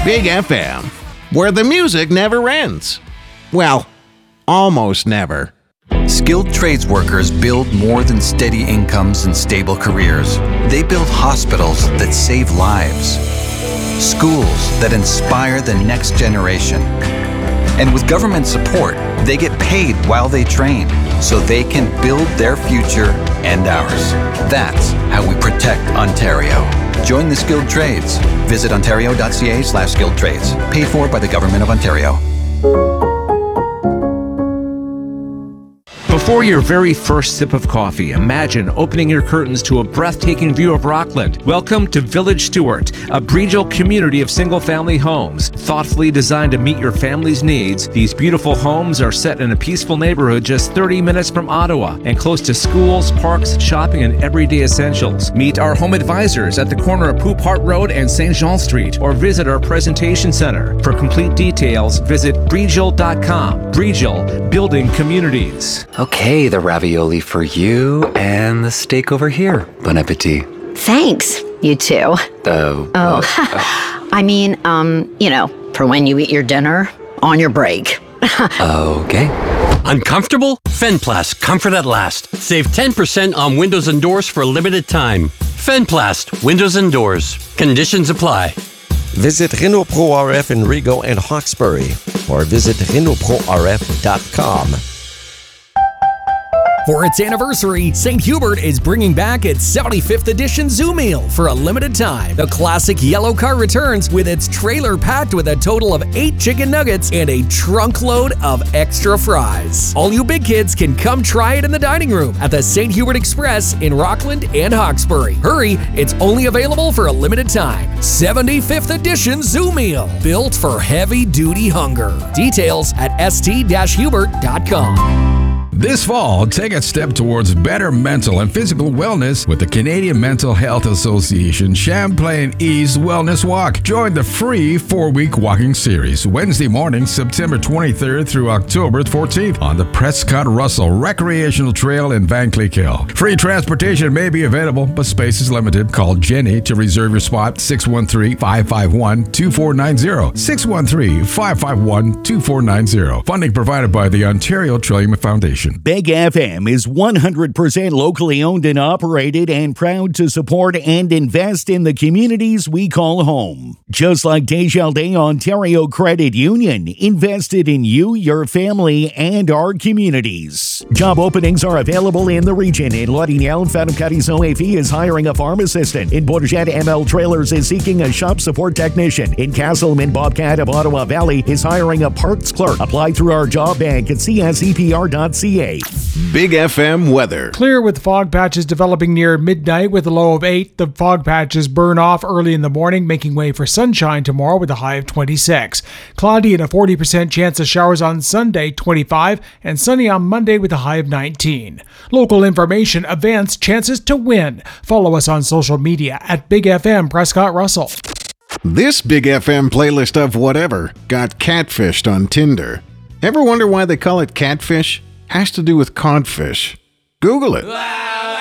Big FM, where the music never ends. Well, almost never. Skilled trades workers build more than steady incomes and stable careers. They build hospitals that save lives, schools that inspire the next generation. And with government support, they get paid while they train, so they can build their future and ours. That's how we protect Ontario. Join the skilled trades. Visit ontario.ca/skilled trades. Paid for by the Government of Ontario. Before your very first sip of coffee, imagine opening your curtains to a breathtaking view of Rockland. Welcome to Village Stewart, a Breedgel community of single-family homes. Thoughtfully designed to meet your family's needs, these beautiful homes are set in a peaceful neighborhood just 30 minutes from Ottawa and close to schools, parks, shopping, and everyday essentials. Meet our home advisors at the corner of Poop Hart Road and St. Jean Street, or visit our presentation center. For complete details, visit Breedgel.com. Breedgel, building communities. Okay, the ravioli for you and the steak over here. Bon appetit. Thanks, you too. I mean, for when you eat your dinner on your break. Okay. Uncomfortable? Fenplast, comfort at last. Save 10% on windows and doors for a limited time. Fenplast, windows and doors. Conditions apply. Visit Renault Pro RF in Rigaud and Hawkesbury, or visit RenaultProRF.com. For its anniversary, St. Hubert is bringing back its 75th edition Zoo Meal for a limited time. The classic yellow cart returns with its trailer packed with a total of 8 chicken nuggets and a trunk load of extra fries. All you big kids can come try it in the dining room at the St. Hubert Express in Rockland and Hawkesbury. Hurry, it's only available for a limited time. 75th edition Zoo Meal, built for heavy-duty hunger. Details at st-hubert.com. This fall, take a step towards better mental and physical wellness with the Canadian Mental Health Association Champlain East Wellness Walk. Join the free 4-week walking series, Wednesday morning, September 23rd through October 14th on the Prescott Russell Recreational Trail in Van Cleek Hill. Free transportation may be available, but space is limited. Call Jenny to reserve your spot, 613-551-2490. 613-551-2490. Funding provided by the Ontario Trillium Foundation. Big FM is 100% locally owned and operated and proud to support and invest in the communities we call home. Just like Desjardins Ontario Credit Union, invested in you, your family, and our communities. Job openings are available in the region. In Lottignel, Fatum-Carison AFI is hiring a farm assistant. In Bourget, ML Trailers is seeking a shop support technician. In Castleman, Bobcat of Ottawa Valley is hiring a parts clerk. Apply through our job bank at csepr.ca. Big FM weather. Clear with fog patches developing near midnight with a low of 8. The fog patches burn off early in the morning, making way for sunshine tomorrow with a high of 26. Cloudy and a 40% chance of showers on Sunday, 25, and sunny on Monday with a high of 19. Local information, events, chances to win. Follow us on social media at Big FM Prescott Russell. This Big FM playlist of whatever got catfished on Tinder. Ever wonder why they call it catfish? Has to do with codfish. Google it.